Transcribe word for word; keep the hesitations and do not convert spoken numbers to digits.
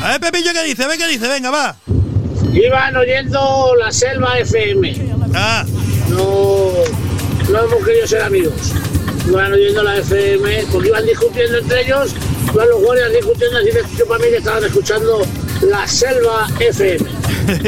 A ver, Pepillo, ¿qué dice? A ver qué dice, venga, va. Iban oyendo la Selva F M. Ah. No, no hemos querido ser amigos. Iban oyendo la F M porque iban discutiendo entre ellos. Iban los guardias discutiendo, así que yo para mí que estaban escuchando la Selva F M.